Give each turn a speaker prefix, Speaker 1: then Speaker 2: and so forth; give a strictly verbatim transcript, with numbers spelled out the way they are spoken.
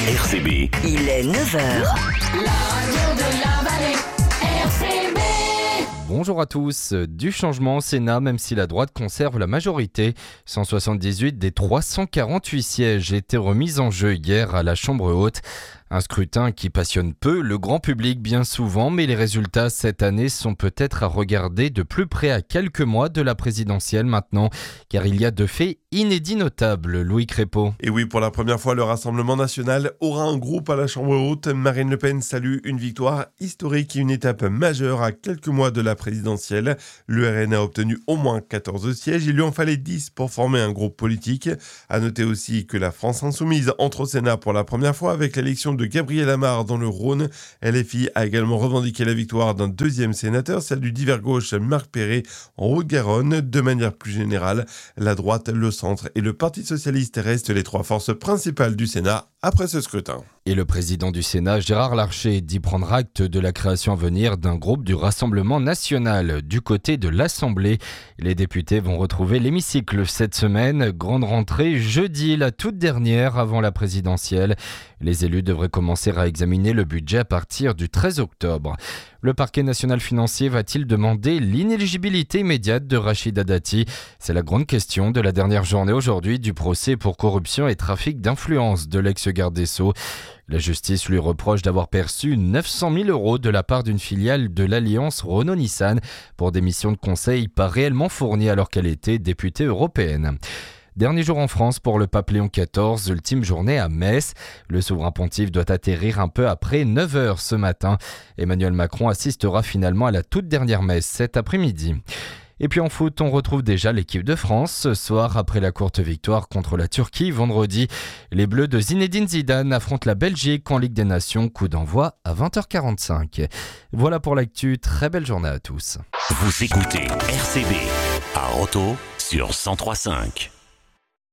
Speaker 1: R C B.
Speaker 2: Il est neuf heures.
Speaker 3: La radio de la vallée, R C B.
Speaker 4: Bonjour à tous. Du changement au Sénat, même si la droite conserve la majorité. cent soixante-dix-huit des trois cent quarante-huit sièges étaient remis en jeu hier à la Chambre haute. Un scrutin qui passionne peu le grand public bien souvent, mais les résultats cette année sont peut-être à regarder de plus près à quelques mois de la présidentielle maintenant, car il y a de faits inédits notables. Louis Crépeau.
Speaker 5: Et oui, pour la première fois, le Rassemblement national aura un groupe à la Chambre haute. Marine Le Pen salue une victoire historique et une étape majeure à quelques mois de la présidentielle. Le R N a obtenu au moins quatorze sièges, il lui en fallait dix pour former un groupe politique. À noter aussi que la France insoumise entre au Sénat pour la première fois avec l'élection de Gabriel Amar dans le Rhône. L F I a également revendiqué la victoire d'un deuxième sénateur, celle du divers gauche Marc Perret en Haute-Garonne. De manière plus générale, la droite, le centre et le Parti socialiste restent les trois forces principales du Sénat après ce scrutin.
Speaker 4: Et le président du Sénat, Gérard Larcher, dit prendre acte de la création à venir d'un groupe du Rassemblement national. Du côté de l'Assemblée, les députés vont retrouver l'hémicycle cette semaine. Grande rentrée jeudi, la toute dernière avant la présidentielle. Les élus devraient commencer à examiner le budget à partir du treize octobre. Le parquet national financier va-t-il demander l'inéligibilité immédiate de Rachida Dati ? C'est la grande question de la dernière journée aujourd'hui du procès pour corruption et trafic d'influence de l'ex-garde des Sceaux. La justice lui reproche d'avoir perçu neuf cent mille euros de la part d'une filiale de l'Alliance Renault-Nissan pour des missions de conseil pas réellement fournies alors qu'elle était députée européenne. Dernier jour en France pour le pape Léon quatorze, ultime journée à Metz. Le souverain pontife doit atterrir un peu après neuf heures ce matin. Emmanuel Macron assistera finalement à la toute dernière messe cet après-midi. Et puis en foot, on retrouve déjà l'équipe de France ce soir après la courte victoire contre la Turquie vendredi. Les Bleus de Zinedine Zidane affrontent la Belgique en Ligue des Nations, coup d'envoi à vingt heures quarante-cinq. Voilà pour l'actu, très belle journée à tous.
Speaker 1: Vous écoutez R C B à Roto sur cent trois virgule cinq.